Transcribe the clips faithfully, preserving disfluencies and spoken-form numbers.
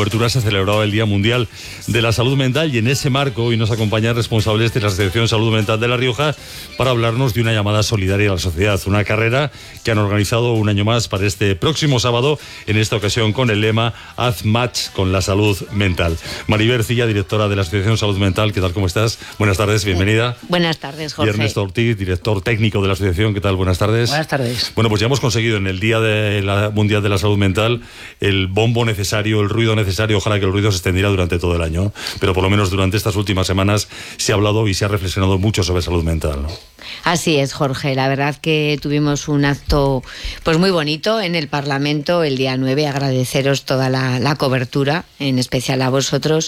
cobertura se celebraba el Día Mundial de la Salud Mental, y en ese marco hoy nos acompañan responsables de la Asociación Salud Mental de La Rioja para hablarnos de una llamada solidaria a la sociedad, una carrera que han organizado un año más para este próximo sábado, en esta ocasión con el lema Haz Match con la Salud Mental. Maribel Ercilla, directora de la Asociación Salud Mental, ¿qué tal? ¿Cómo estás? Buenas tardes, bienvenida. Buenas tardes, Jorge. Y Ernesto Ortiz, director técnico de la asociación, ¿qué tal? Buenas tardes. Buenas tardes. Bueno, pues ya hemos conseguido en el Día de la Mundial de la Salud Mental el bombo necesario, el ruido necesario. Ojalá que el ruido se extendiera durante todo el año, pero por lo menos durante estas últimas semanas se ha hablado y se ha reflexionado mucho sobre salud mental, ¿no? Así es, Jorge. La verdad que tuvimos un acto pues muy bonito en el Parlamento el día nueve. Agradeceros toda la, la cobertura, en especial a vosotros.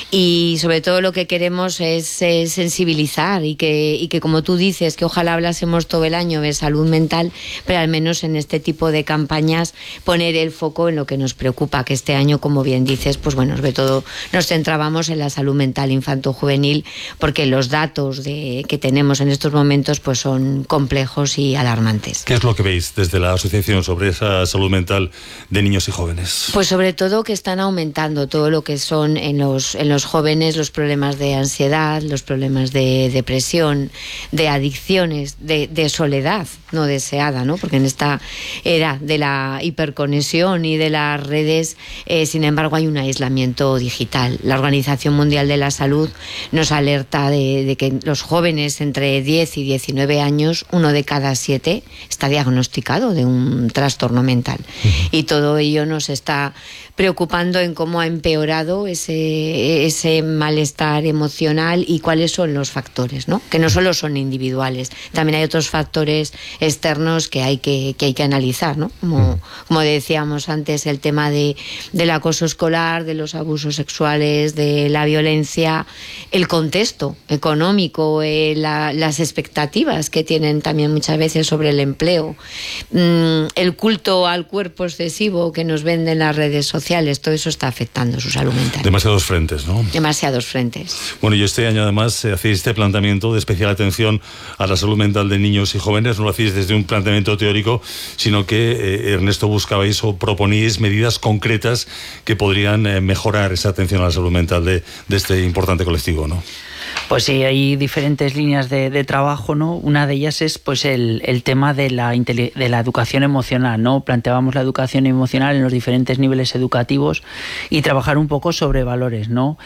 Y sobre todo lo que queremos es, es sensibilizar y que, y que, como tú dices, que ojalá hablásemos todo el año de salud mental, pero al menos en este tipo de campañas poner el foco en lo que nos preocupa, que este año, como bien dices, pues bueno, sobre todo nos centrábamos en la salud mental infanto-juvenil, porque los datos de, que tenemos en estos momentos pues son complejos y alarmantes. ¿Qué es lo que veis desde la asociación sobre esa salud mental de niños y jóvenes? Pues sobre todo que están aumentando todo lo que son en los, en los jóvenes los problemas de ansiedad, los problemas de depresión, de adicciones, de, de soledad no deseada, ¿no? Porque en esta era de la hiperconexión y de las redes, eh, sin embargo, hay un aislamiento digital. La Organización Mundial de la Salud nos alerta de, de que los jóvenes entre diez y diecinueve años, uno de cada siete está diagnosticado de un trastorno mental. Uh-huh. Y todo ello nos está preocupando en cómo ha empeorado ese, ese malestar emocional y cuáles son los factores, ¿no? Que no solo son individuales, también hay otros factores externos que hay que, que, hay que analizar, ¿no? Como, como decíamos antes, el tema de, del acoso escolar, de los abusos sexuales, de la violencia, el contexto económico, eh, la, las expectativas que tienen también muchas veces sobre el empleo, mm, el culto al cuerpo excesivo que nos venden las redes sociales. Todo eso está afectando su salud mental. Demasiados frentes, ¿no? Demasiados frentes. Bueno, y este año además eh, hacéis este planteamiento de especial atención a la salud mental de niños y jóvenes. No lo hacéis desde un planteamiento teórico, sino que, eh, Ernesto, buscabais o proponíais medidas concretas que podrían eh, mejorar esa atención a la salud mental de, de este importante colectivo, ¿no? Pues sí, hay diferentes líneas de, de trabajo, ¿no? Una de ellas es pues el, el tema de la, de la educación emocional, ¿no? Planteábamos la educación emocional en los diferentes niveles educativos y trabajar un poco sobre valores, ¿no?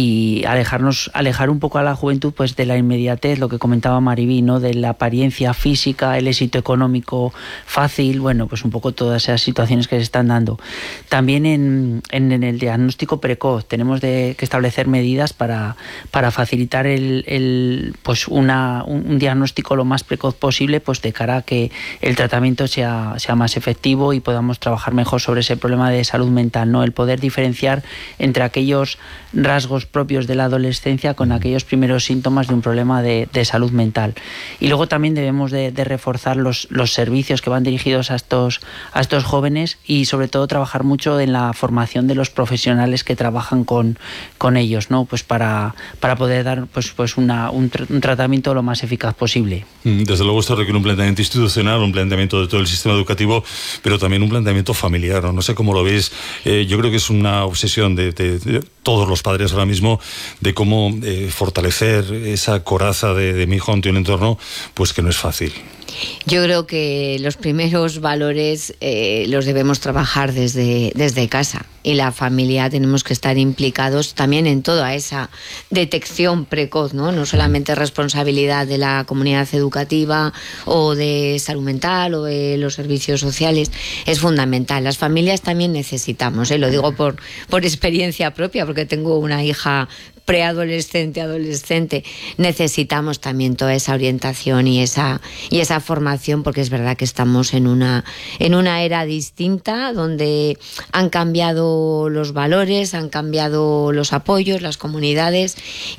Y alejarnos, alejar un poco a la juventud pues de la inmediatez, lo que comentaba Maribí, ¿no? De la apariencia física, el éxito económico fácil, bueno, pues un poco todas esas situaciones que se están dando. También en, en, en el diagnóstico precoz tenemos de, que establecer medidas para, para facilitar El, el, pues una, un, un diagnóstico lo más precoz posible, pues de cara a que el tratamiento sea, sea más efectivo y podamos trabajar mejor sobre ese problema de salud mental, ¿no? El poder diferenciar entre aquellos rasgos propios de la adolescencia con aquellos primeros síntomas de un problema de, de salud mental. Y luego también debemos de, de reforzar los, los servicios que van dirigidos a estos, a estos jóvenes y sobre todo trabajar mucho en la formación de los profesionales que trabajan con, con ellos, ¿no? Pues para, para poder dar pues, pues una, un, tr un tratamiento lo más eficaz posible. Desde luego esto requiere un planteamiento institucional, un planteamiento de todo el sistema educativo, pero también un planteamiento familiar, ¿no? No sé cómo lo veis. Eh, yo creo que es una obsesión de, de, de todos los padres ahora mismo de cómo eh, fortalecer esa coraza de, de mi hijo ante un entorno pues que no es fácil. Yo creo que los primeros valores eh, los debemos trabajar desde, desde casa, y la familia tenemos que estar implicados también en toda esa detección precoz, ¿no? No solamente responsabilidad de la comunidad educativa o de salud mental o de los servicios sociales, es fundamental. Las familias también necesitamos, ¿eh? Lo digo por, por experiencia propia, porque tengo una hija preadolescente, adolescente. Necesitamos también toda esa orientación y esa, y esa formación, porque es verdad que estamos en una, en una era distinta, donde han cambiado los valores, han cambiado los apoyos, las comunidades,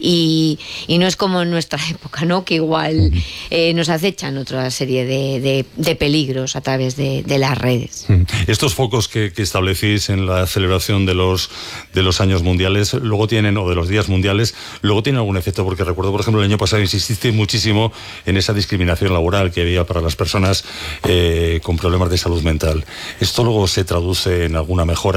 y, y no es como en nuestra época, ¿no? Que igual eh, nos acechan otra serie de, de, de peligros a través de, de las redes. Estos focos que, que establecís en la celebración de los, de los años mundiales, luego tienen, o de los días mundiales, luego tienen algún efecto, porque recuerdo, por ejemplo, el año pasado insististe muchísimo en esa discriminación laboral que había para las personas eh, con problemas de salud mental. ¿Esto luego se traduce en alguna mejora,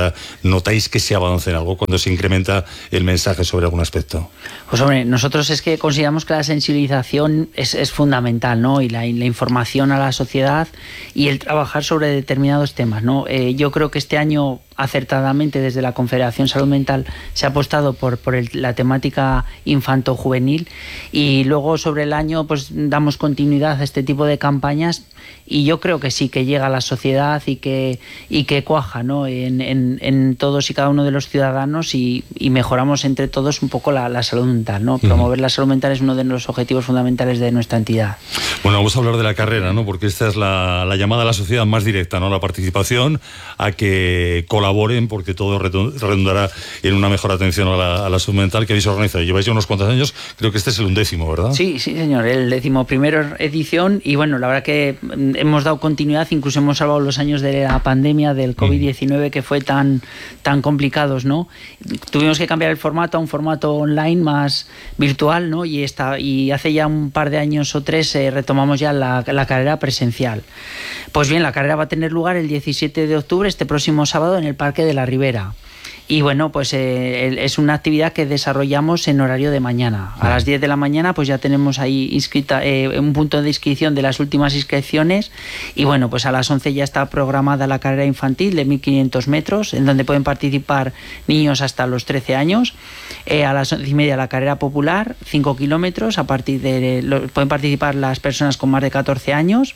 ¿Notáis que se avanza en algo cuando se incrementa el mensaje sobre algún aspecto? Pues hombre, nosotros es que consideramos que la sensibilización es, es fundamental, ¿no? Y la, y la información a la sociedad y el trabajar sobre determinados temas, ¿no? Eh, yo creo que este año, acertadamente, desde la Confederación Salud Mental se ha apostado por, por el, la temática infanto-juvenil, y luego sobre el año pues damos continuidad a este tipo de campañas, y yo creo que sí, que llega a la sociedad y que, y que cuaja, ¿no? en, en, en todos y cada uno de los ciudadanos, y, y mejoramos entre todos un poco la, la salud mental, ¿no? Promover uh-huh. la salud mental es uno de los objetivos fundamentales de nuestra entidad. Bueno, vamos a hablar de la carrera, ¿no? Porque esta es la, la llamada a la sociedad más directa, ¿no? La participación, a que colaboren, porque todo redundará en una mejor atención a la, a la salud mental que habéis organizado. Lleváis ya unos cuantos años, creo que este es el undécimo, ¿verdad? Sí, sí, señor, el décimo primera edición, y bueno, la verdad que hemos dado continuidad, incluso hemos salvado los años de la pandemia del COVID diecinueve, que fue tan, tan complicados, ¿no? Tuvimos que cambiar el formato a un formato online más virtual, ¿no? Y, esta, y hace ya un par de años o tres eh, retomamos ya la, la carrera presencial. Pues bien, la carrera va a tener lugar el diecisiete de octubre, este próximo sábado, en el Parque de la Ribera. Y bueno, pues eh, es una actividad que desarrollamos en horario de mañana. A las diez de la mañana pues ya tenemos ahí inscrita, eh, un punto de inscripción de las últimas inscripciones, y bueno, pues a las once ya está programada la carrera infantil de mil quinientos metros, en donde pueden participar niños hasta los trece años. Eh, a las once y media la carrera popular, cinco kilómetros, a partir de lo, pueden participar las personas con más de catorce años.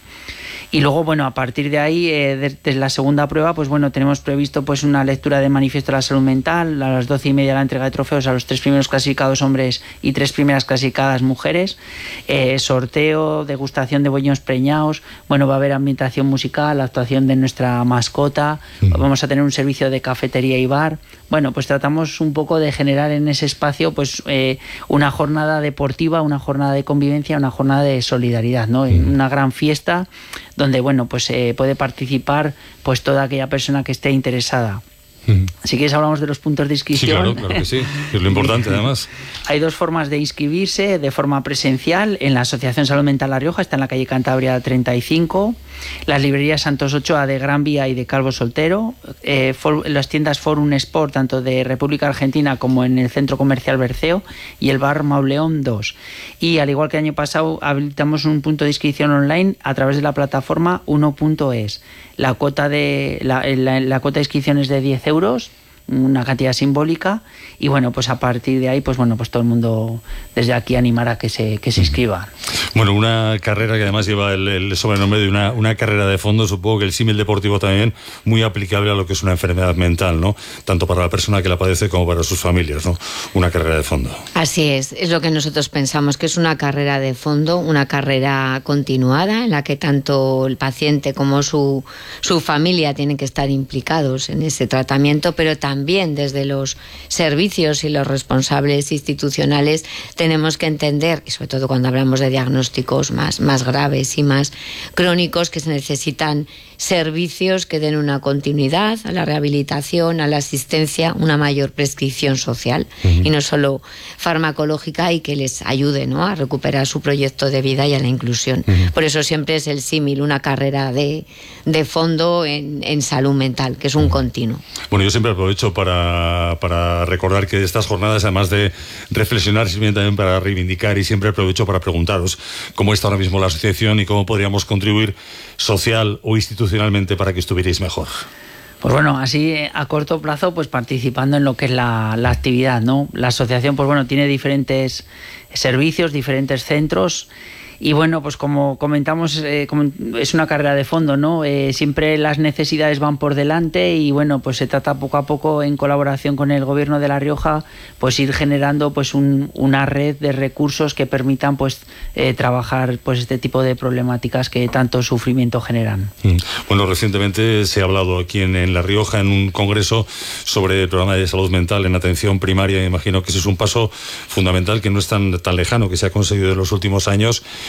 Y luego, bueno, a partir de ahí, eh, desde la segunda prueba, pues bueno, tenemos previsto pues una lectura de manifiesto de la salud mental, a las doce y media la entrega de trofeos a los tres primeros clasificados hombres y tres primeras clasificadas mujeres, eh, sorteo, degustación de bollos preñados, bueno, va a haber ambientación musical, la actuación de nuestra mascota, uh-huh. vamos a tener un servicio de cafetería y bar. Bueno, pues tratamos un poco de generar en ese espacio pues eh, una jornada deportiva, una jornada de convivencia, una jornada de solidaridad, ¿no? Uh-huh. Una gran fiesta donde, bueno, pues eh, puede participar pues toda aquella persona que esté interesada. Uh-huh. Si quieres hablamos de los puntos de inscripción. Sí, claro, claro que sí, que es lo importante además. Hay dos formas de inscribirse: de forma presencial en la Asociación Salud Mental La Rioja, está en la calle Cantabria treinta y cinco, las librerías Santos Ochoa de Gran Vía y de Calvo Soltero, eh, for, las tiendas Forum Sport, tanto de República Argentina como en el Centro Comercial Berceo, y el bar Mauleón dos. Y al igual que el año pasado, habilitamos un punto de inscripción online a través de la plataforma uno punto es. La cuota de la, la, la cuota de inscripción es de diez euros, una cantidad simbólica, y bueno, pues a partir de ahí, pues bueno, pues todo el mundo desde aquí animar a que se, que se inscriba. Bueno, una carrera que además lleva el, el sobrenombre de una, una carrera de fondo. Supongo que el símil deportivo también muy aplicable a lo que es una enfermedad mental, ¿no? Tanto para la persona que la padece como para sus familias, ¿no? Una carrera de fondo. Así es, es lo que nosotros pensamos, que es una carrera de fondo, una carrera continuada en la que tanto el paciente como su, su familia tienen que estar implicados en ese tratamiento, pero también También desde los servicios y los responsables institucionales tenemos que entender, y sobre todo cuando hablamos de diagnósticos más, más graves y más crónicos, que se necesitan servicios que den una continuidad a la rehabilitación, a la asistencia, una mayor prescripción social uh-huh. y no solo farmacológica, y que les ayude, ¿no?, a recuperar su proyecto de vida y a la inclusión. Uh-huh. Por eso siempre es el símil, una carrera de, de fondo en, en salud mental, que es un uh-huh. continuo. Bueno, yo siempre aprovecho para, para recordar que estas jornadas, además de reflexionar, sirven también para reivindicar, y siempre aprovecho para preguntaros cómo está ahora mismo la asociación y cómo podríamos contribuir social o institucionalmente para que estuvierais mejor. Pues bueno, así a corto plazo, pues participando en lo que es la, la actividad, ¿no? La asociación, pues bueno, tiene diferentes servicios, diferentes centros. Y bueno, pues como comentamos, eh, como es una carrera de fondo, ¿no? Eh, siempre las necesidades van por delante, y bueno, pues se trata poco a poco, en colaboración con el Gobierno de La Rioja, pues ir generando pues un, una red de recursos que permitan pues eh, trabajar pues este tipo de problemáticas que tanto sufrimiento generan. Bueno, recientemente se ha hablado aquí en, en La Rioja en un congreso sobre el programa de salud mental en atención primaria. Me imagino que ese es un paso fundamental que no es tan, tan lejano, que se ha conseguido en los últimos años,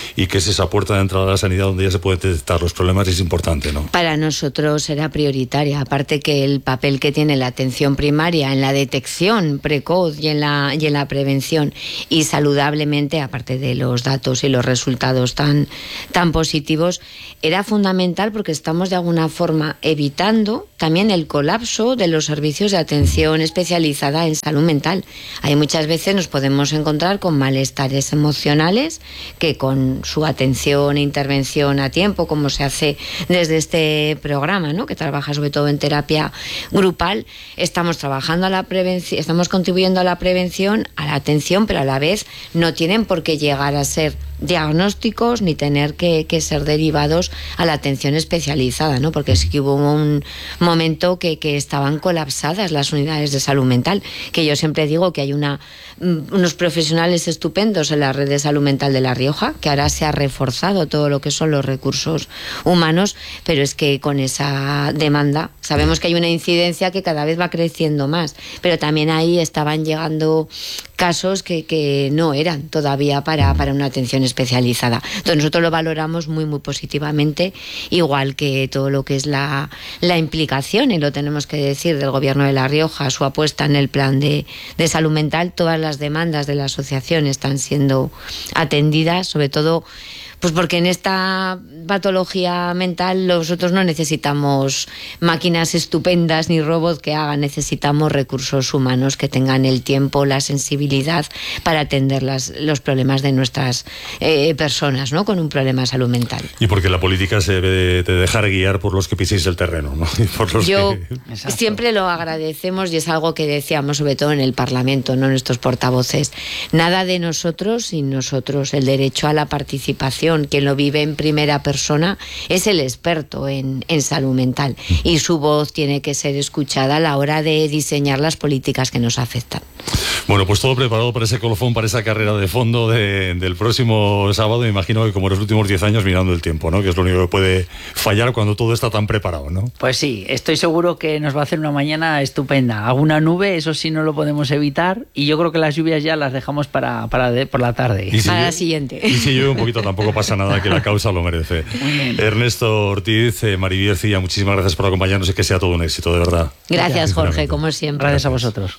y que es esa puerta de entrada a la sanidad donde ya se pueden detectar los problemas y es importante, ¿no? Para nosotros era prioritaria, aparte que el papel que tiene la atención primaria en la detección precoz y en la, y en la prevención y saludablemente, aparte de los datos y los resultados tan, tan positivos, era fundamental porque estamos de alguna forma evitando también el colapso de los servicios de atención especializada en salud mental. Hay muchas veces nos podemos encontrar con malestares emocionales que con su atención e intervención a tiempo, como se hace desde este programa, ¿no?, que trabaja sobre todo en terapia grupal, estamos trabajando a la prevención, estamos contribuyendo a la prevención, a la atención, pero a la vez no tienen por qué llegar a ser diagnósticos ni tener que, que ser derivados a la atención especializada, ¿no? Porque sí que hubo un momento que, que estaban colapsadas las unidades de salud mental, que yo siempre digo que hay una unos profesionales estupendos en la red de salud mental de La Rioja, que ahora se ha reforzado todo lo que son los recursos humanos, pero es que con esa demanda sabemos que hay una incidencia que cada vez va creciendo más, pero también ahí estaban llegando casos que, que no eran todavía para, para una atención especializada. Entonces nosotros lo valoramos muy muy positivamente, igual que todo lo que es la, la implicación, y lo tenemos que decir, del Gobierno de La Rioja, su apuesta en el plan de, de salud mental. Todas las demandas de la asociación están siendo atendidas, sobre todo pues porque en esta patología mental nosotros no necesitamos máquinas estupendas ni robots que hagan, necesitamos recursos humanos que tengan el tiempo, la sensibilidad para atender las, los problemas de nuestras eh, personas, ¿no?, con un problema de salud mental. Y porque la política se debe de dejar guiar por los que piséis el terreno, ¿no? Y por los Yo que... siempre lo agradecemos y es algo que decíamos sobre todo en el Parlamento, no nuestros portavoces. Nada de nosotros sin nosotros. El derecho a la participación, quien lo vive en primera persona es el experto en, en salud mental y su voz tiene que ser escuchada a la hora de diseñar las políticas que nos afectan. Bueno, pues todo preparado para ese colofón, para esa carrera de fondo de, del próximo sábado. Me imagino que como en los últimos diez años mirando el tiempo, ¿no?, que es lo único que puede fallar cuando todo está tan preparado, ¿no? Pues sí, estoy seguro que nos va a hacer una mañana estupenda. Alguna nube, eso sí no lo podemos evitar, y yo creo que las lluvias ya las dejamos para, para de, por la tarde. ¿Y si para yo, la siguiente. Y si llueve un poquito tampoco pasa nada, que la causa lo merece. Ernesto Ortiz, eh, Maribel Ercilla, muchísimas gracias por acompañarnos y que sea todo un éxito, de verdad. Gracias, Jorge, como siempre. Gracias a vosotros.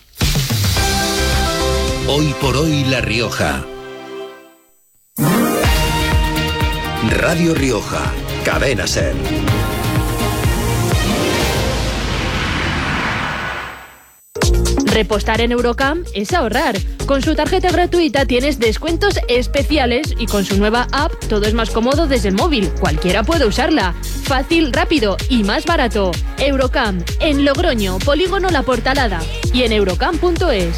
Hoy por hoy La Rioja. Radio Rioja, Cadena Ser. Repostar en Eurocam es ahorrar. Con su tarjeta gratuita tienes descuentos especiales y con su nueva app todo es más cómodo desde el móvil. Cualquiera puede usarla. Fácil, rápido y más barato. Eurocam, en Logroño, Polígono La Portalada y en eurocam punto es.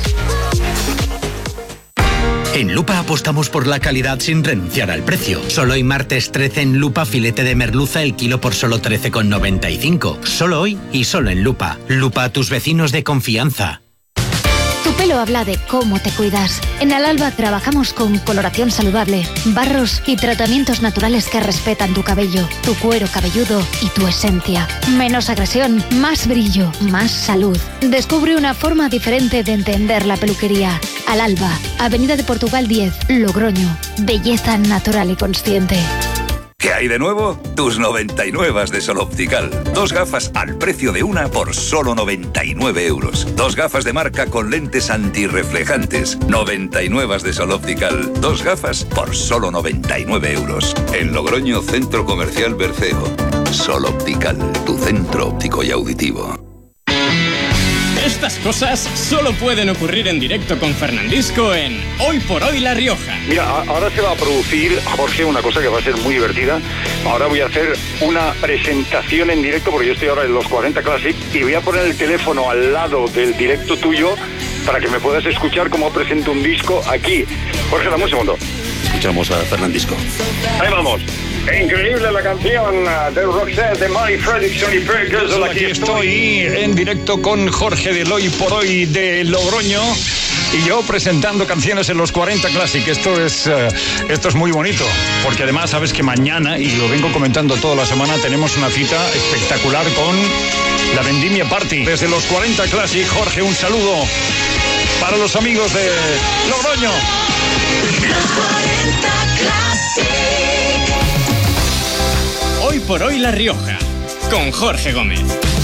En Lupa apostamos por la calidad sin renunciar al precio. Solo hoy martes trece en Lupa, filete de merluza el kilo por solo trece con noventa y cinco. Solo hoy y solo en Lupa. Lupa, tus vecinos de confianza. Tu pelo habla de cómo te cuidas. En Alalba trabajamos con coloración saludable, barros y tratamientos naturales que respetan tu cabello, tu cuero cabelludo y tu esencia. Menos agresión, más brillo, más salud. Descubre una forma diferente de entender la peluquería. Alalba, Avenida de Portugal diez, Logroño. Belleza natural y consciente. ¿Qué hay de nuevo? Tus noventa y nueve de Sol Optical. Dos gafas al precio de una por solo noventa y nueve euros. Dos gafas de marca con lentes antirreflejantes. noventa y nueve de Sol Optical. Dos gafas por solo noventa y nueve euros. En Logroño, Centro Comercial Berceo. Sol Optical, tu centro óptico y auditivo. Estas cosas solo pueden ocurrir en directo con Fernandisco en Hoy por Hoy La Rioja. Mira, ahora se va a producir, Jorge, una cosa que va a ser muy divertida. Ahora voy a hacer una presentación en directo, porque yo estoy ahora en los cuarenta Classic, y voy a poner el teléfono al lado del directo tuyo para que me puedas escuchar cómo presento un disco aquí. Jorge, dame un segundo. Escuchamos a Fernandisco. Ahí vamos. Increíble la canción de Roxette de Mary Fredrickson y Ferguson. Aquí estoy en directo con Jorge del Hoy por Hoy de Logroño y yo presentando canciones en los cuarenta Classic. Esto es, uh, esto es muy bonito, porque además sabes que mañana, y lo vengo comentando toda la semana, tenemos una cita espectacular con la Vendimia Party. Desde los cuarenta Classic, Jorge, un saludo para los amigos de Logroño. Los cuarenta Classic. Hoy por hoy La Rioja, con Jorge Gómez.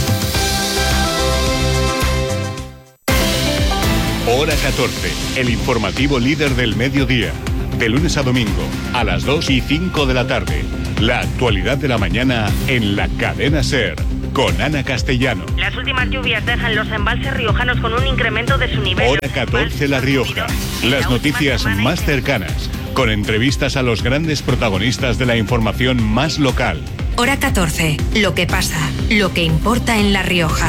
Hora catorce, el informativo líder del mediodía. De lunes a domingo, a las dos y cinco de la tarde. La actualidad de la mañana en la cadena SER, con Ana Castellano. Las últimas lluvias dejan los embalses riojanos con un incremento de su nivel. Hora catorce, La Rioja. Las noticias más cercanas, con entrevistas a los grandes protagonistas de la información más local. Hora catorce, lo que pasa, lo que importa en La Rioja.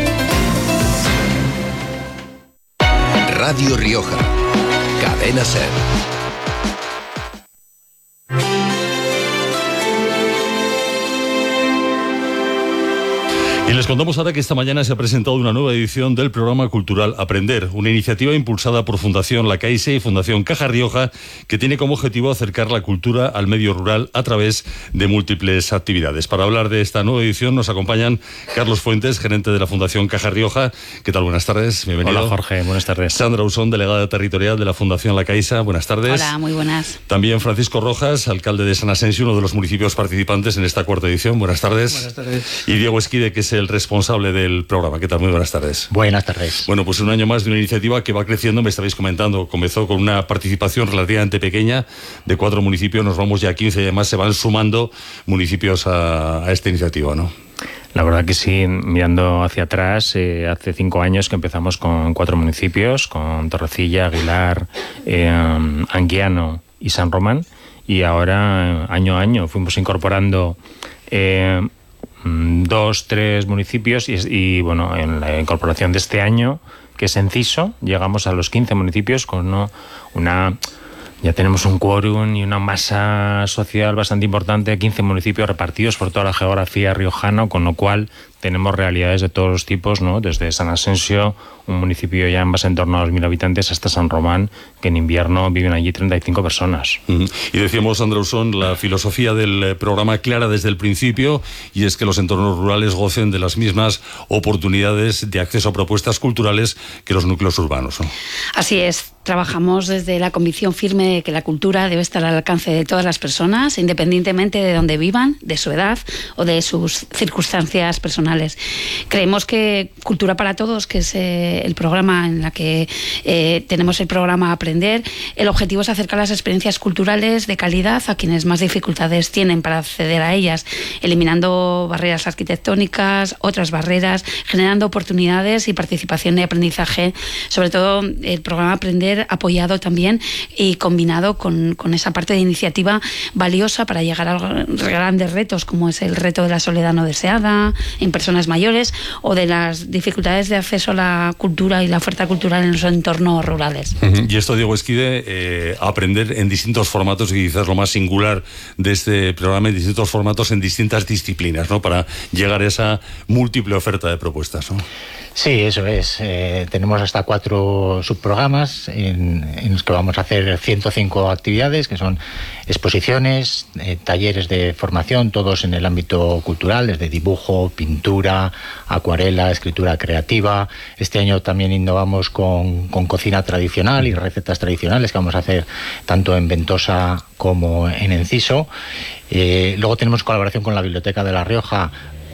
Radio Rioja, cadena SER. Y les contamos ahora que esta mañana se ha presentado una nueva edición del programa cultural Aprender, una iniciativa impulsada por Fundación La Caixa y Fundación Caja Rioja, que tiene como objetivo acercar la cultura al medio rural a través de múltiples actividades. Para hablar de esta nueva edición nos acompañan Carlos Fuentes, gerente de la Fundación Caja Rioja. ¿Qué tal? Buenas tardes, bienvenido. Hola Jorge, buenas tardes. Sandra Usón, delegada territorial de la Fundación La Caixa. Buenas tardes. Hola, muy buenas. También Francisco Rojas, alcalde de San Asensio, uno de los municipios participantes en esta cuarta edición. Buenas tardes. Buenas tardes. Y Diego Esquide, que es el responsable del programa. ¿Qué tal? Muy buenas tardes. Buenas tardes. Bueno, pues un año más de una iniciativa que va creciendo, me estabais comentando, comenzó con una participación relativamente pequeña de cuatro municipios, nos vamos ya a quince y además se van sumando municipios a, a esta iniciativa, ¿no? La verdad que sí, mirando hacia atrás, eh, hace cinco años que empezamos con cuatro municipios, con Torrecilla, Aguilar, eh, Anguiano y San Román, y ahora, año a año, fuimos incorporando eh, dos, tres municipios y, y bueno, en la incorporación de este año, que es Enciso, llegamos a los quince municipios con ¿no? una... Ya tenemos un quórum y una masa social bastante importante, quince municipios repartidos por toda la geografía riojana, con lo cual tenemos realidades de todos los tipos, ¿no? Desde San Asensio, un municipio ya en base en torno a dos mil habitantes, hasta San Román, que en invierno viven allí treinta y cinco personas. Uh-huh. Y decíamos, Sandra Usón, la filosofía del programa clara desde el principio, y es que los entornos rurales gocen de las mismas oportunidades de acceso a propuestas culturales que los núcleos urbanos, ¿no? Así es. Trabajamos desde la convicción firme de que la cultura debe estar al alcance de todas las personas, independientemente de dónde vivan, de su edad o de sus circunstancias personales. Creemos que Cultura para Todos, que es eh, el programa en la que eh, tenemos el programa Aprender, el objetivo es acercar las experiencias culturales de calidad a quienes más dificultades tienen para acceder a ellas, eliminando barreras arquitectónicas, otras barreras, generando oportunidades y participación y aprendizaje. Sobre todo, el programa Aprender apoyado también y combinado con, con esa parte de iniciativa valiosa para llegar a grandes retos, como es el reto de la soledad no deseada en personas mayores o de las dificultades de acceso a la cultura y la oferta cultural en los entornos rurales. Uh-huh. Y esto, Diego Esquide, eh, aprender en distintos formatos, y quizás lo más singular de este programa, en distintos formatos, en distintas disciplinas, ¿no? Para llegar a esa múltiple oferta de propuestas, ¿no? Sí, eso es. Eh, tenemos hasta cuatro subprogramas en, en los que vamos a hacer ciento cinco actividades, que son exposiciones, eh, talleres de formación, todos en el ámbito cultural, desde dibujo, pintura, acuarela, escritura creativa. Este año también innovamos con, con cocina tradicional y recetas tradicionales que vamos a hacer tanto en Ventosa como en Enciso. Eh, luego tenemos colaboración con la Biblioteca de La Rioja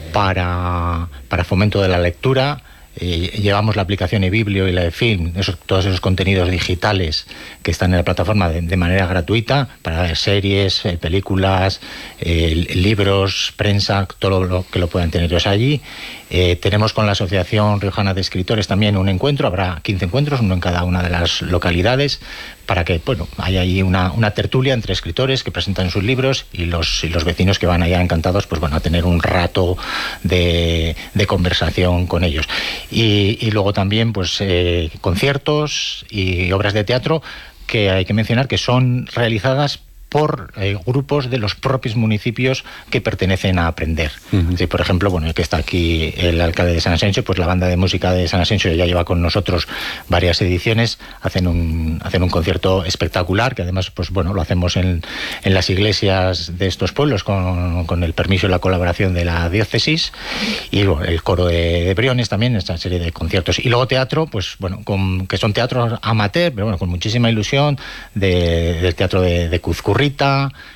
para, para fomento de la lectura. Eh, llevamos la aplicación eBiblio y la eFilm, esos, todos esos contenidos digitales que están en la plataforma de, de manera gratuita para ver series, eh, películas, eh, libros, prensa, todo lo que lo puedan tener ellos allí. Eh, tenemos con la Asociación Riojana de Escritores también un encuentro, habrá quince encuentros, uno en cada una de las localidades, para que bueno, haya allí una, una tertulia entre escritores que presentan sus libros y los, y los vecinos que van allá encantados pues, bueno, a tener un rato de, de conversación con ellos. Y, y luego también pues, eh, conciertos y obras de teatro que hay que mencionar que son realizadas por eh, grupos de los propios municipios que pertenecen a Aprender. Uh-huh. Sí, por ejemplo, bueno, que está aquí el alcalde de San Asensio, pues la banda de música de San Asensio ya lleva con nosotros varias ediciones, hacen un, hacen un concierto espectacular, que además, pues bueno, lo hacemos en, en las iglesias de estos pueblos con, con el permiso y la colaboración de la diócesis, y bueno, el coro de, de Briones también, esta serie de conciertos. Y luego teatro, pues bueno, con, que son teatros amateur, pero bueno, con muchísima ilusión, de, del teatro de, de Cuzcurri,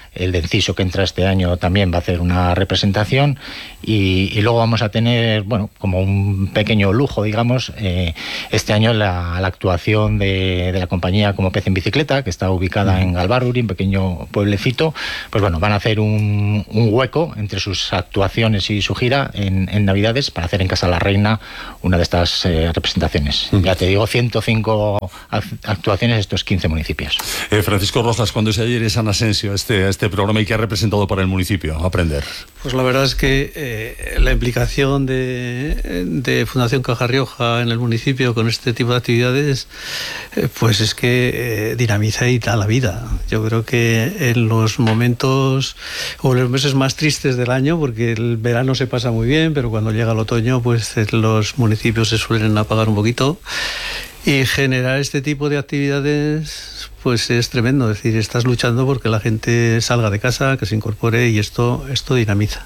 el de Enciso, que entra este año, también va a hacer una representación, y, y luego vamos a tener, bueno, como un pequeño lujo, digamos, eh, este año la, la actuación de, de la compañía Como Pez en Bicicleta, que está ubicada mm. en Galbaruri, un pequeño pueblecito. Pues bueno, van a hacer un, un hueco entre sus actuaciones y su gira en, en Navidades para hacer en Casa la Reina una de estas eh, representaciones. Mm. Ya te digo, ciento cinco actuaciones estos quince municipios. Eh, Francisco Rojas, cuando es ayer San Asensio este, este programa, y qué ha representado para el municipio Aprender. Pues la verdad es que eh, la implicación de, de Fundación Caja Rioja en el municipio con este tipo de actividades, eh, pues es que eh, dinamiza y da la vida. Yo creo que en los momentos o los meses más tristes del año, porque el verano se pasa muy bien, pero cuando llega el otoño, pues los municipios se suelen apagar un poquito. Y generar este tipo de actividades pues es tremendo, es decir, estás luchando porque la gente salga de casa, que se incorpore, y esto, esto dinamiza.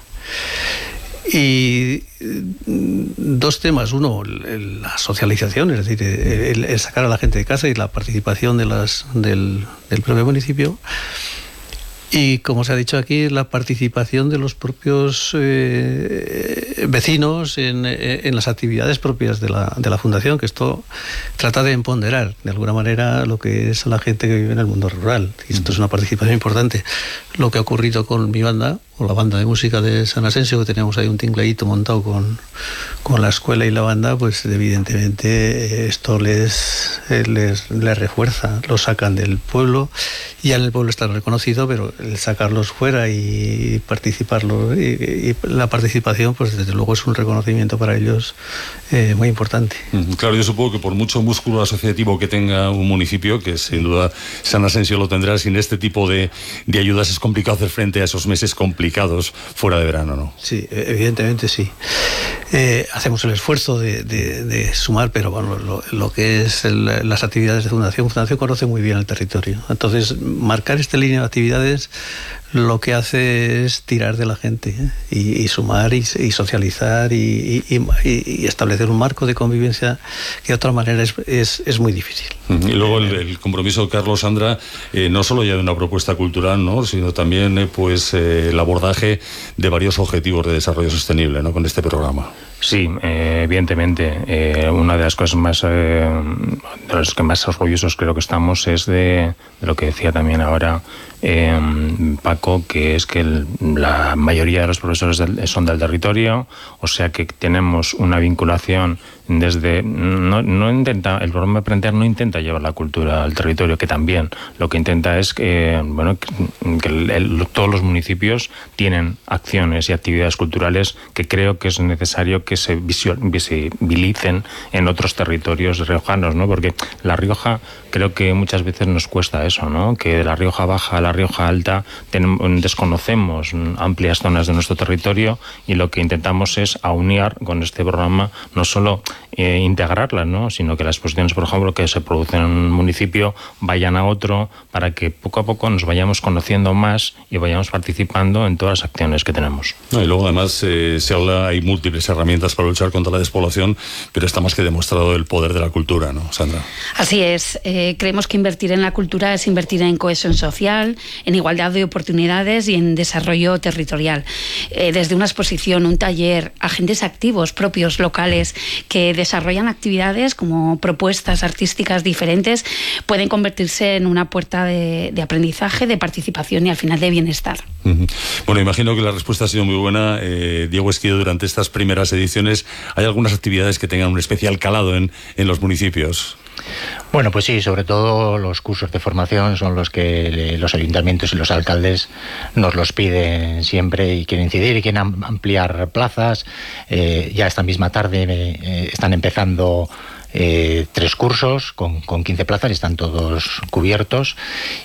Y dos temas: uno, la socialización, es decir, el, el sacar a la gente de casa y la participación de las, del, del propio municipio. Y como se ha dicho aquí, la participación de los propios eh, vecinos en, en las actividades propias de la, de la Fundación, que esto trata de empoderar de alguna manera lo que es la gente que vive en el mundo rural. Y esto es una participación importante. Lo que ha ocurrido con mi banda, o la banda de música de San Asensio, que teníamos ahí un tingleíto montado con, con la escuela y la banda, pues evidentemente esto les, les, les refuerza, lo sacan del pueblo. Ya en el pueblo está reconocido, pero el sacarlos fuera y participarlo, y, y la participación, pues desde luego es un reconocimiento para ellos eh, muy importante. Claro, yo supongo que por mucho músculo asociativo que tenga un municipio, que sin duda San Asensio lo tendrá, sin este tipo de, de ayudas es complicado hacer frente a esos meses complicados fuera de verano, ¿no? Sí, evidentemente sí. Eh, hacemos el esfuerzo de, de, de sumar, pero bueno, lo, lo que es el, las actividades de Fundación, Fundación conoce muy bien el territorio. Entonces, marcar esta línea de actividades lo que hace es tirar de la gente, ¿eh? y, y sumar y, y socializar y, y, y establecer un marco de convivencia que de otra manera es, es, es muy difícil. Y luego el, el compromiso, Carlos, Sandra, eh, no solo ya de una propuesta cultural, ¿no?, sino también eh, pues eh, el abordaje de varios objetivos de desarrollo sostenible, ¿no?, con este programa. Sí, eh, evidentemente. Eh, una de las cosas más, eh, de los que más orgullosos creo que estamos es de, de lo que decía también ahora eh, Paco, que es que el, la mayoría de los profesores del, son del territorio, o sea que tenemos una vinculación desde... No, no intenta, el programa Aprender no intenta llevar la cultura al territorio, que también lo que intenta es que, bueno, que, que el, el, todos los municipios tienen acciones y actividades culturales que creo que es necesario que se visibilicen en otros territorios riojanos, ¿no? Porque La Rioja, creo que muchas veces nos cuesta eso, ¿no? Que de La Rioja Baja a La Rioja Alta tenemos, desconocemos amplias zonas de nuestro territorio, y lo que intentamos es aunar con este programa no solo eh, integrarlas, ¿no?, sino que las exposiciones, por ejemplo, que se producen en un municipio vayan a otro, para que poco a poco nos vayamos conociendo más y vayamos participando en todas las acciones que tenemos. No, y luego además eh, se habla, hay múltiples herramientas para luchar contra la despoblación, pero está más que demostrado el poder de la cultura, ¿no, Sandra? Así es. Eh, creemos que invertir en la cultura es invertir en cohesión social, en igualdad de oportunidades y en desarrollo territorial. Eh, desde una exposición, un taller, agentes activos propios locales que desarrollan actividades como propuestas artísticas diferentes, pueden convertirse en una puerta de, de aprendizaje, de participación y al final de bienestar. Uh-huh. Bueno, imagino que la respuesta ha sido muy buena. Eh, Diego Esquido, durante estas primeras ediciones, ¿hay algunas actividades que tengan un especial calado en, en los municipios? Bueno, pues sí, sobre todo los cursos de formación son los que los ayuntamientos y los alcaldes nos los piden siempre y quieren incidir y quieren ampliar plazas. Eh, ya esta misma tarde eh, están empezando Eh, tres cursos con, con quince plazas y están todos cubiertos,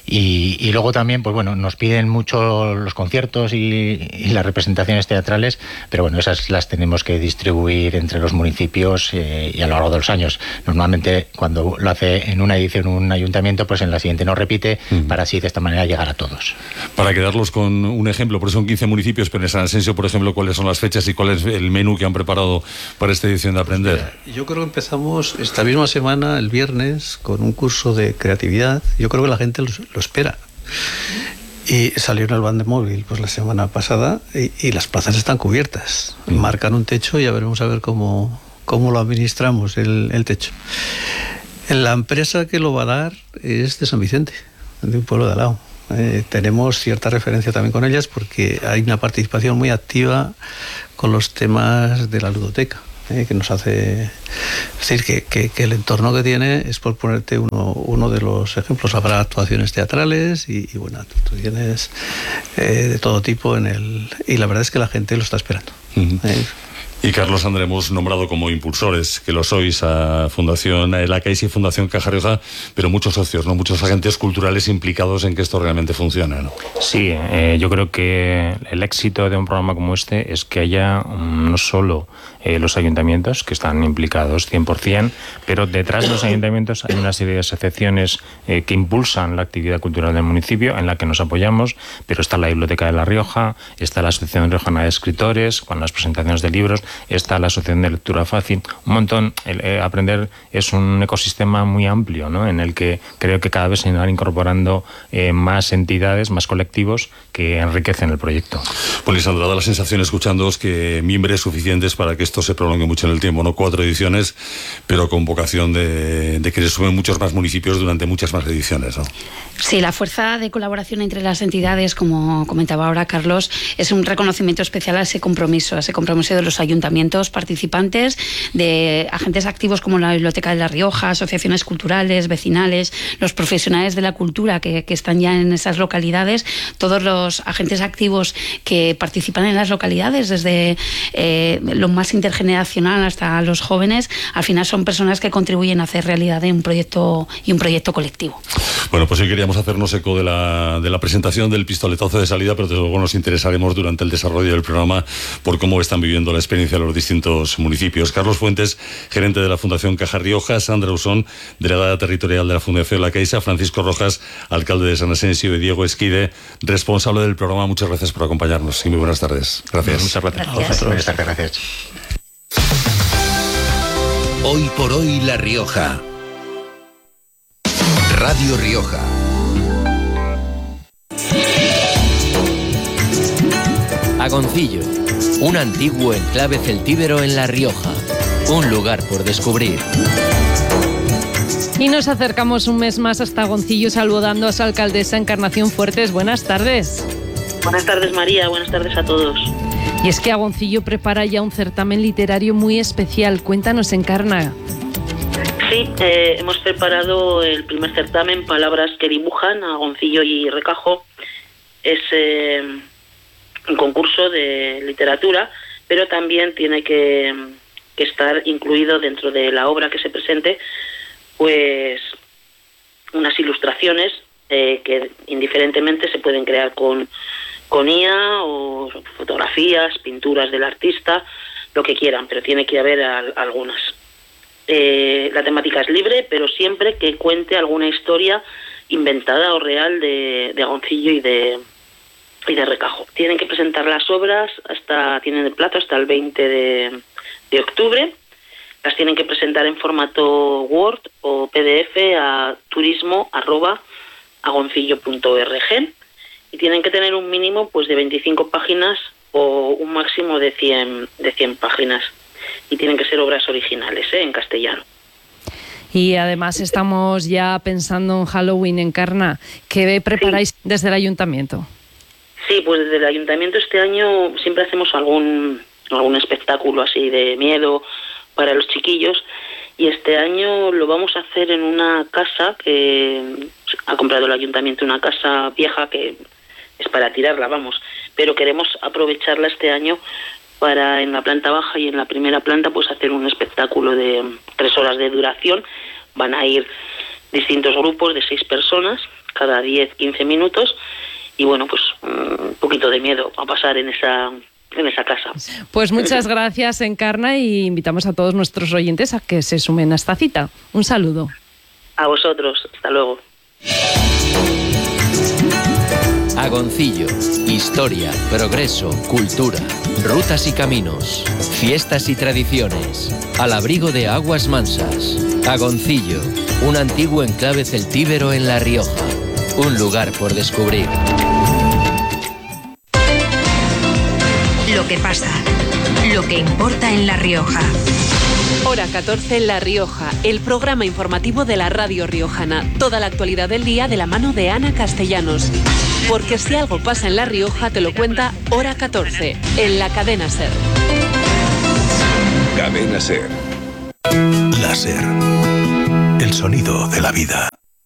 y, y luego también, pues bueno, nos piden mucho los conciertos y, y las representaciones teatrales, pero bueno, esas las tenemos que distribuir entre los municipios eh, y a lo largo de los años. Normalmente cuando lo hace en una edición un ayuntamiento, pues en la siguiente no repite, uh-huh. para así de esta manera llegar a todos. Para quedarlos con un ejemplo, porque son quince municipios, pero en San Asensio, por ejemplo, ¿cuáles son las fechas y cuál es el menú que han preparado para esta edición de Aprender? Pues, yo creo que empezamos esta misma semana, el viernes, con un curso de creatividad. Yo creo que la gente lo, lo espera. Y salió en el Vandemóvil pues la semana pasada y, y las plazas están cubiertas. Mm. Marcan un techo y ya veremos a ver cómo, cómo lo administramos el, el techo. La empresa que lo va a dar es de San Vicente, de un pueblo de al lado. Eh, tenemos cierta referencia también con ellas porque hay una participación muy activa con los temas de la ludoteca. Eh, que nos hace es decir que, que, que el entorno que tiene es, por ponerte uno, uno de los ejemplos, habrá actuaciones teatrales y, y bueno, tú tienes eh, de todo tipo en el, y la verdad es que la gente lo está esperando. Uh-huh. eh, Y Carlos André, hemos nombrado como impulsores, que lo sois, a Fundación La Caixa y Fundación Caja Rioja, pero muchos socios, ¿no? Muchos agentes culturales implicados en que esto realmente funcione, ¿no? Sí, eh, yo creo que el éxito de un programa como este es que haya um, no solo eh, los ayuntamientos, que están implicados cien por ciento, pero detrás de los ayuntamientos hay una serie de asociaciones eh, que impulsan la actividad cultural del municipio, en la que nos apoyamos, pero está la Biblioteca de La Rioja, está la Asociación Riojana de Escritores, con las presentaciones de libros, está la Asociación de Lectura Fácil, un montón. El, eh, aprender es un ecosistema muy amplio, ¿no? En el que creo que cada vez se van incorporando eh, más entidades, más colectivos que enriquecen el proyecto. Pues Lisandra, da la sensación escuchándoos que mimbres suficientes para que esto se prolongue mucho en el tiempo, ¿no? Cuatro ediciones, pero con vocación de, de que se sumen muchos más municipios durante muchas más ediciones, ¿no? Sí, la fuerza de colaboración entre las entidades, como comentaba ahora Carlos, es un reconocimiento especial a ese compromiso, a ese compromiso de los ayuntamientos participantes, de agentes activos como la Biblioteca de La Rioja, asociaciones culturales, vecinales, los profesionales de la cultura que, que están ya en esas localidades, todos los agentes activos que participan en las localidades, desde eh, lo más intergeneracional hasta los jóvenes, al final son personas que contribuyen a hacer realidad un proyecto y un proyecto colectivo. Bueno, pues hoy queríamos hacernos eco de la, de la presentación del pistoletazo de salida, pero desde luego nos interesaremos durante el desarrollo del programa por cómo están viviendo la experiencia de los distintos municipios. Carlos Fuentes, gerente de la Fundación Caja Rioja, Sandra Usón, delegada territorial de la Fundación La Caixa, Francisco Rojas, alcalde de San Asensio, y Diego Esquide, responsable del programa. Muchas gracias por acompañarnos y muy buenas tardes. Gracias. Muchas gracias. Gracias. Buenas tardes, gracias. Hoy por hoy La Rioja. Radio Rioja. Agoncillo, un antiguo enclave celtíbero en La Rioja, un lugar por descubrir. Y nos acercamos un mes más hasta Agoncillo saludando a su alcaldesa Encarnación Fuertes. Buenas tardes. Buenas tardes, María, buenas tardes a todos. Y es que Agoncillo prepara ya un certamen literario muy especial. Cuéntanos, Encarna. Sí, eh, hemos preparado el primer certamen, Palabras que dibujan, Agoncillo y Recajo. Es eh, un concurso de literatura, pero también tiene que, que estar incluido dentro de la obra que se presente, pues unas ilustraciones eh, que indiferentemente se pueden crear con, con I A o fotografías, pinturas del artista, lo que quieran, pero tiene que haber al, algunas. Eh, la temática es libre, pero siempre que cuente alguna historia inventada o real de, de Agoncillo y de, y de Recajo. Tienen que presentar las obras, hasta tienen el plazo hasta el veinte de, de octubre. Las tienen que presentar en formato Word o P D F a turismo arroba agoncillo punto org y tienen que tener un mínimo pues de veinticinco páginas o un máximo de cien, de cien páginas. Y tienen que ser obras originales, ¿eh? En castellano. Y además estamos ya pensando en Halloween, Encarna. ¿Qué preparáis sí. desde el ayuntamiento? Sí, pues desde el ayuntamiento este año siempre hacemos algún, algún espectáculo así de miedo para los chiquillos. Y este año lo vamos a hacer en una casa que ha comprado el ayuntamiento, una casa vieja que es para tirarla, vamos. Pero queremos aprovecharla este año para en la planta baja y en la primera planta pues hacer un espectáculo de tres horas de duración. Van a ir distintos grupos de seis personas, cada diez, quince minutos, y bueno, pues un poquito de miedo a pasar en esa, en esa casa. Pues muchas gracias, Encarna, y invitamos a todos nuestros oyentes a que se sumen a esta cita. Un saludo. A vosotros, hasta luego. Agoncillo, historia, progreso, cultura, rutas y caminos, fiestas y tradiciones, al abrigo de aguas mansas. Agoncillo, un antiguo enclave celtíbero en La Rioja, un lugar por descubrir. que pasa, lo que importa en La Rioja. Hora catorce en La Rioja, el programa informativo de la radio riojana. Toda la actualidad del día de la mano de Ana Castellanos. Porque si algo pasa en La Rioja, te lo cuenta Hora catorce, en la cadena SER. Cadena SER. La SER. El sonido de la vida.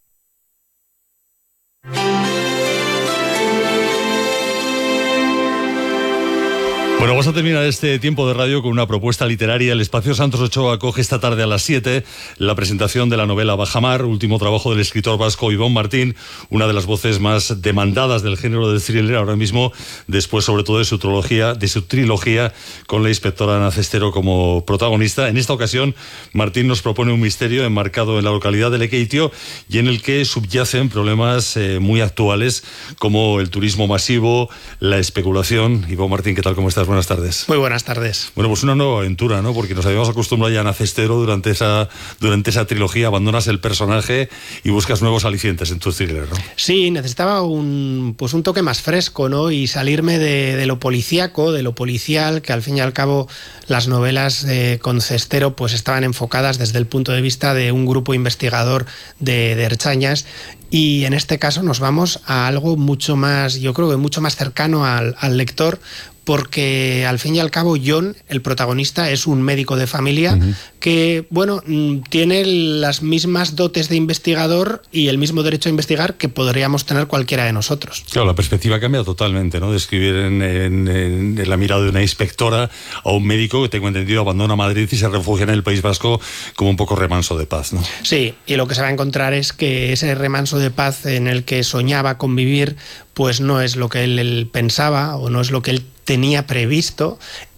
Bueno, vamos a terminar este tiempo de radio con una propuesta literaria. El Espacio Santos Ochoa acoge esta tarde a las siete la presentación de la novela Bajamar, último trabajo del escritor vasco Ibon Martín, una de las voces más demandadas del género del thriller ahora mismo, después sobre todo de su trilogía, de su trilogía con la inspectora Ana Cestero como protagonista. En esta ocasión, Martín nos propone un misterio enmarcado en la localidad de Lekeitio y en el que subyacen problemas eh, muy actuales como el turismo masivo, la especulación. Ibon Martín, ¿qué tal? ¿Cómo estás? Buenas tardes. Muy buenas tardes. Bueno, pues una nueva aventura, ¿no? Porque nos habíamos acostumbrado ya a Ana Cestero durante esa, durante esa trilogía, abandonas el personaje y buscas nuevos alicientes en tu thriller, ¿no? Sí, necesitaba un, pues un toque más fresco, ¿no? Y salirme de, de lo policíaco, de lo policial, que al fin y al cabo las novelas eh, con Cestero pues estaban enfocadas desde el punto de vista de un grupo investigador de, de ertzañas. Y en este caso nos vamos a algo mucho más, yo creo que mucho más cercano al, al lector, porque al fin y al cabo John, el protagonista, es un médico de familia uh-huh. que, bueno, tiene las mismas dotes de investigador y el mismo derecho a investigar que podríamos tener cualquiera de nosotros. Claro, la perspectiva cambia totalmente, ¿no? De escribir en, en, en la mirada de una inspectora a un médico que, tengo entendido, abandona Madrid y se refugia en el País Vasco como un poco remanso de paz, ¿no? Sí, y lo que se va a encontrar es que ese remanso de paz en el que soñaba con vivir, pues no es lo que él, él pensaba o no es lo que él tenía previsto.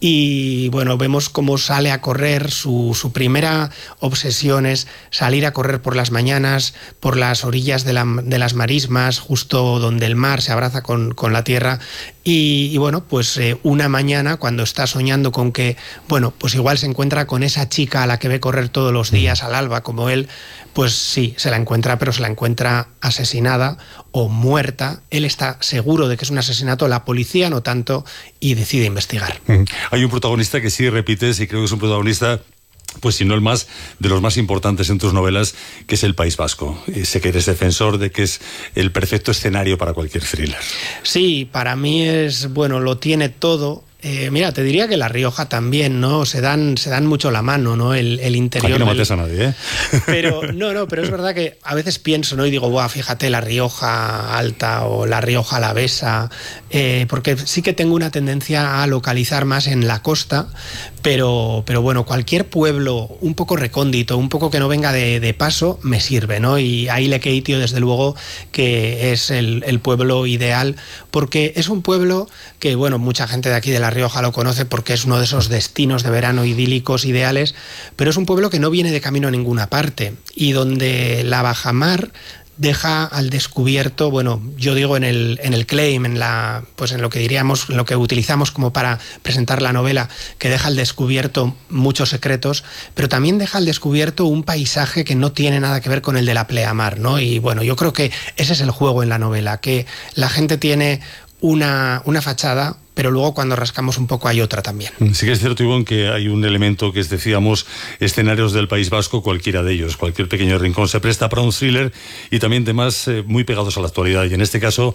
Y bueno, vemos cómo sale a correr. Su, su primera obsesión es salir a correr por las mañanas, por las orillas de, la, de las marismas, justo donde el mar se abraza con, con la tierra. Y, y bueno, pues eh, una mañana, cuando está soñando con que, bueno, pues igual se encuentra con esa chica a la que ve correr todos los días al alba, como él, pues sí, se la encuentra, pero se la encuentra asesinada o muerta. Él está seguro de que es un asesinato, la policía no tanto, y decide investigar. Hay un protagonista que sí repites y creo que es un protagonista, pues si no el más, de los más importantes en tus novelas, que es el País Vasco. Y sé que eres defensor de que es el perfecto escenario para cualquier thriller. Sí, para mí es, bueno, lo tiene todo. Eh, mira, te diría que La Rioja también, ¿no? Se dan, se dan mucho la mano, ¿no? El, el interior. Aquí no del... mates a nadie, ¿eh? Pero, no, no, pero es verdad que a veces pienso, ¿no? Y digo, buah, fíjate, La Rioja Alta o La Rioja Alavesa, eh, porque sí que tengo una tendencia a localizar más en la costa, pero, pero bueno, cualquier pueblo un poco recóndito, un poco que no venga de, de paso, me sirve, ¿no? Y ahí Lekeitio, desde luego, que es el, el pueblo ideal, porque es un pueblo que, bueno, mucha gente de aquí de La Rioja lo conoce porque es uno de esos destinos de verano idílicos, ideales, pero es un pueblo que no viene de camino a ninguna parte y donde la bajamar deja al descubierto, bueno, yo digo en el, en el claim, en la, pues en lo que diríamos, en lo que utilizamos como para presentar la novela, que deja al descubierto muchos secretos, pero también deja al descubierto un paisaje que no tiene nada que ver con el de la pleamar, ¿no? Y bueno, yo creo que ese es el juego en la novela, que la gente tiene una, una fachada, pero luego cuando rascamos un poco hay otra también. Sí que es cierto, Ibon, que hay un elemento que es, decíamos, escenarios del País Vasco, cualquiera de ellos, cualquier pequeño rincón se presta para un thriller y también temas eh, muy pegados a la actualidad. Y en este caso,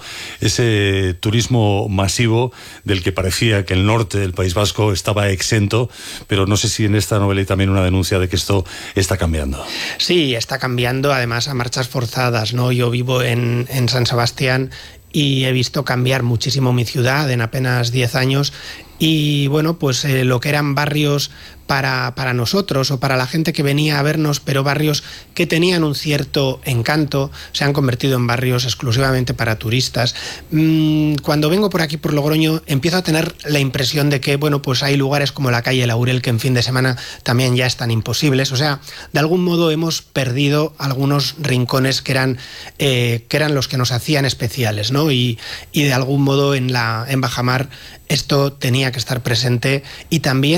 ese turismo masivo del que parecía que el norte del País Vasco estaba exento, pero no sé si en esta novela hay también una denuncia de que esto está cambiando. Sí, está cambiando, además a marchas forzadas, ¿no? Yo vivo en, en San Sebastián y he visto cambiar muchísimo mi ciudad en apenas diez años y bueno, pues eh, lo que eran barrios para, para nosotros o para la gente que venía a vernos, pero barrios que tenían un cierto encanto, se han convertido en barrios exclusivamente para turistas. Mm, cuando vengo por aquí por Logroño empiezo a tener la impresión de que, bueno, pues hay lugares como la calle Laurel que en fin de semana también ya están imposibles. O sea, de algún modo hemos perdido algunos rincones que eran, eh, que eran los que nos hacían especiales, ¿no? Y, y de algún modo en, la, en Bajamar esto tenía que estar presente y también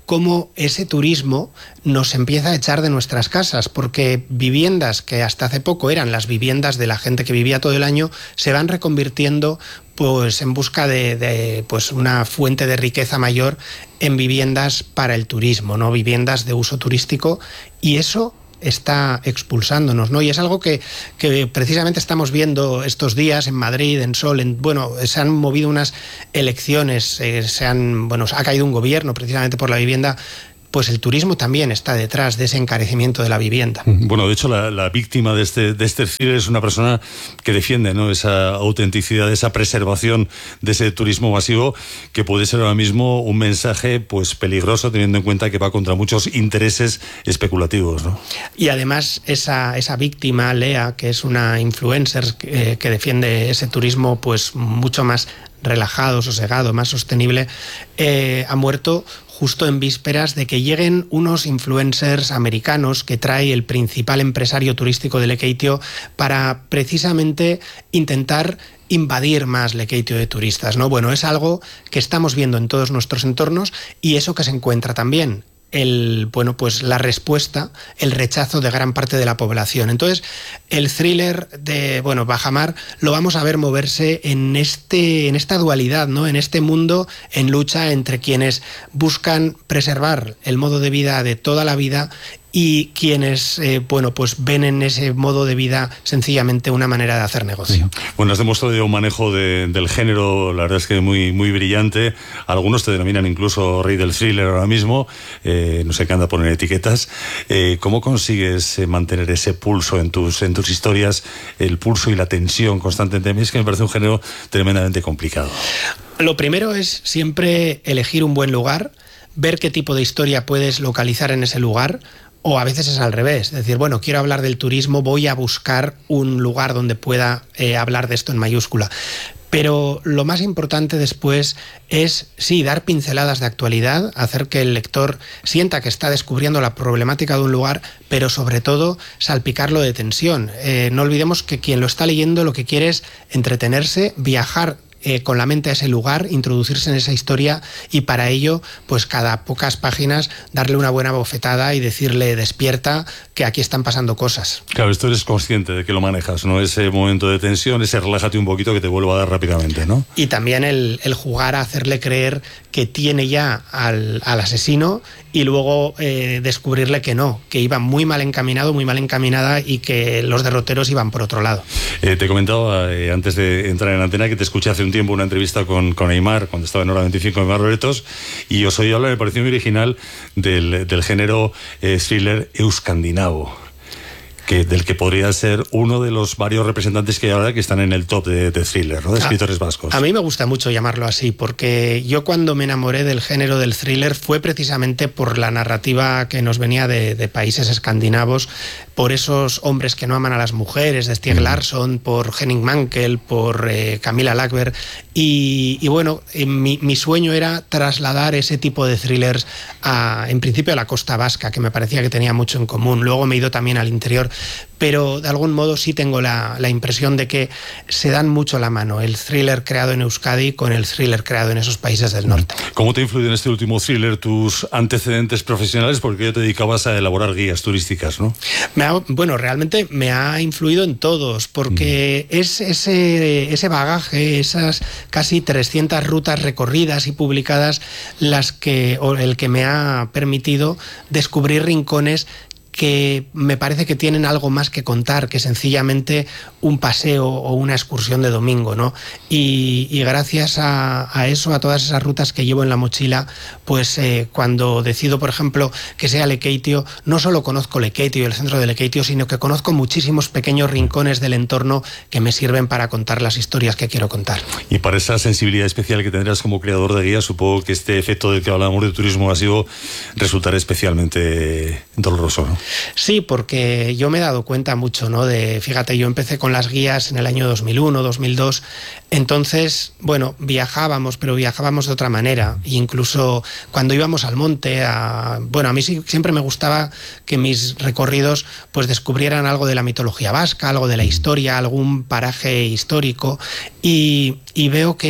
cómo ese turismo nos empieza a echar de nuestras casas, porque viviendas que hasta hace poco eran las viviendas de la gente que vivía todo el año, se van reconvirtiendo pues en busca de, de pues una fuente de riqueza mayor en viviendas para el turismo, ¿no? Viviendas de uso turístico, y eso está expulsándonos, ¿no? Y es algo que, que precisamente estamos viendo estos días en Madrid, en Sol, en, bueno, se han movido unas elecciones, eh, se han, bueno, ha caído un gobierno precisamente por la vivienda. Pues el turismo también está detrás de ese encarecimiento de la vivienda. Bueno, de hecho, la, la víctima de este, de este thriller es una persona que defiende, ¿no?, esa autenticidad, esa preservación de ese turismo masivo, que puede ser ahora mismo un mensaje pues peligroso, teniendo en cuenta que va contra muchos intereses especulativos, ¿no? Y además esa, esa víctima, Lea, que es una influencer que, que defiende ese turismo pues mucho más relajado, sosegado, más sostenible, eh, ha muerto justo en vísperas de que lleguen unos influencers americanos que trae el principal empresario turístico de Lekeitio para precisamente intentar invadir más Lekeitio de turistas, ¿no? Bueno, es algo que estamos viendo en todos nuestros entornos, y eso que se encuentra también el, bueno, pues la respuesta, el rechazo de gran parte de la población. Entonces, el thriller de, bueno, Bajamar lo vamos a ver moverse en este, en esta dualidad, ¿no? En este mundo en lucha entre quienes buscan preservar el modo de vida de toda la vida y quienes, eh, bueno, pues ven en ese modo de vida sencillamente una manera de hacer negocio. Bueno, has demostrado un manejo de, del género, la verdad es que muy, muy brillante. Algunos te denominan incluso rey del thriller ahora mismo, eh, no sé qué anda poner etiquetas. Eh, ¿Cómo consigues eh, mantener ese pulso en tus, en tus historias, el pulso y la tensión constantemente? A mí es que me parece un género tremendamente complicado. Lo primero es siempre elegir un buen lugar, ver qué tipo de historia puedes localizar en ese lugar. O a veces es al revés, es decir, bueno, quiero hablar del turismo, voy a buscar un lugar donde pueda eh, hablar de esto en mayúscula. Pero lo más importante después es, sí, dar pinceladas de actualidad, hacer que el lector sienta que está descubriendo la problemática de un lugar, pero sobre todo salpicarlo de tensión. Eh, no olvidemos que quien lo está leyendo lo que quiere es entretenerse, viajar Eh, con la mente a ese lugar, introducirse en esa historia, y para ello, pues cada pocas páginas darle una buena bofetada y decirle: despierta, que aquí están pasando cosas. Claro, esto eres consciente de que lo manejas, ¿no? Ese momento de tensión, ese relájate un poquito que te vuelva a dar rápidamente, ¿no? Y también el, el jugar a hacerle creer que tiene ya al, al asesino, y luego eh, descubrirle que no, que iba muy mal encaminado, muy mal encaminada, y que los derroteros iban por otro lado. Eh, te comentaba eh, antes de entrar en antena que te escuché hace un tiempo una entrevista con, con Aimar, cuando estaba en Hora veinticinco, Aimar Loretos, y os oí hablar, me pareció muy original, del, del género eh, thriller euskandinavo, que, del que podría ser uno de los varios representantes que hay ahora que están en el top de, de thriller, ¿no?, de escritores vascos. A mí me gusta mucho llamarlo así, porque yo cuando me enamoré del género del thriller fue precisamente por la narrativa que nos venía de, de países escandinavos, por esos hombres que no aman a las mujeres, de Stieg Larsson, por Henning Mankell, por eh, Camilla Lackberg, y, y bueno, eh, mi, mi sueño era trasladar ese tipo de thrillers a, en principio a la costa vasca, que me parecía que tenía mucho en común. Luego me he ido también al interior, pero de algún modo sí tengo la, la impresión de que se dan mucho la mano el thriller creado en Euskadi con el thriller creado en esos países del norte. ¿Cómo te ha influido en este último thriller tus antecedentes profesionales? Porque ya te dedicabas a elaborar guías turísticas, ¿no? Me ha, bueno, realmente me ha influido en todos, porque mm. es ese, ese bagaje, esas casi trescientas rutas recorridas y publicadas, las que, o el que me ha permitido descubrir rincones que me parece que tienen algo más que contar que sencillamente un paseo o una excursión de domingo, ¿no? Y, y gracias a, a eso, a todas esas rutas que llevo en la mochila, pues eh, cuando decido, por ejemplo, que sea Lekeitio, no solo conozco Lekeitio y el centro de Lekeitio, sino que conozco muchísimos pequeños rincones del entorno que me sirven para contar las historias que quiero contar. Y para esa sensibilidad especial que tendrás como creador de guías, supongo que este efecto del que hablamos de turismo masivo resultará especialmente doloroso, ¿no? Sí, porque yo me he dado cuenta mucho, ¿no? De, fíjate, yo empecé con las guías en el año dos mil uno, dos mil dos, entonces, bueno, viajábamos, pero viajábamos de otra manera. E incluso cuando íbamos al monte, a, bueno, a mí sí, siempre me gustaba que mis recorridos pues descubrieran algo de la mitología vasca, algo de la historia, algún paraje histórico, y, y veo que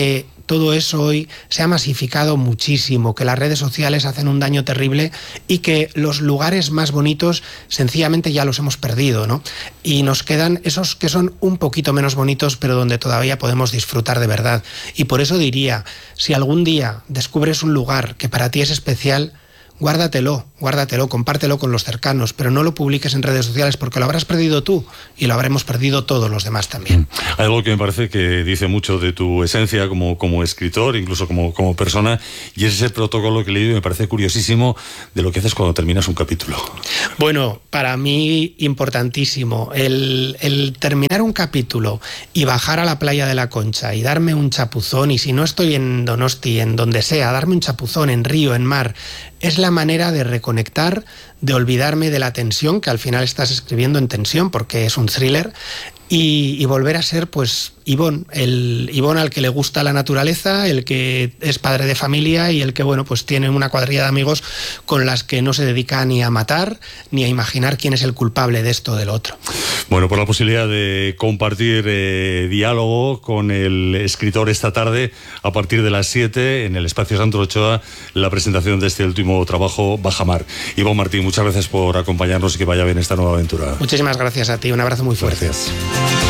todo eso hoy se ha masificado muchísimo, que las redes sociales hacen un daño terrible y que los lugares más bonitos sencillamente ya los hemos perdido, ¿no? Y nos quedan esos que son un poquito menos bonitos, pero donde todavía podemos disfrutar de verdad. Y por eso diría, si algún día descubres un lugar que para ti es especial, guárdatelo, guárdatelo, compártelo con los cercanos, pero no lo publiques en redes sociales porque lo habrás perdido tú y lo habremos perdido todos los demás también. Hay algo que me parece que dice mucho de tu esencia como, como escritor, incluso como, como persona, y es ese protocolo que he leído y me parece curiosísimo de lo que haces cuando terminas un capítulo. Bueno, para mí importantísimo. El, el terminar un capítulo y bajar a la playa de la Concha y darme un chapuzón, y si no estoy en Donosti, en donde sea, darme un chapuzón en río, en mar, es la manera de reconectar, de olvidarme de la tensión, que al final estás escribiendo en tensión porque es un thriller, y, y volver a ser pues Ivón, el Ivón al que le gusta la naturaleza, el que es padre de familia y el que bueno pues tiene una cuadrilla de amigos con las que no se dedica ni a matar ni a imaginar quién es el culpable de esto o del otro. Bueno, por la posibilidad de compartir eh, diálogo con el escritor esta tarde a partir de las siete en el Espacio Sandro Ochoa, la presentación de este último trabajo, Bajamar. Ivón Martín, muchas gracias por acompañarnos y que vaya bien esta nueva aventura. Muchísimas gracias a ti, un abrazo muy fuerte. Gracias.